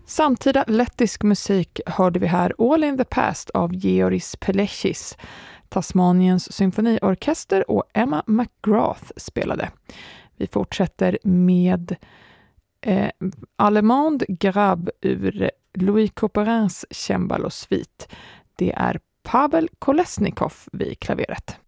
Samtida lettisk musik hörde vi här All in the Past av Georgis Pelechis. Tasmaniens symfoniorkester och Emma McGrath spelade. Vi fortsätter med Allemande Grab ur Louis Couperins cembalo-svit. Det är Pavel Kolesnikov vid klaveret.